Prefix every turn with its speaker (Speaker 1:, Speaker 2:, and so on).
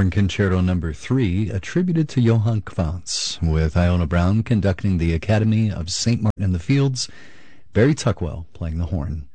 Speaker 1: Horn Concerto Number 3, attributed to Johann Quantz, with Iona Brown conducting the Academy of St. Martin in the Fields, Barry Tuckwell playing the horn.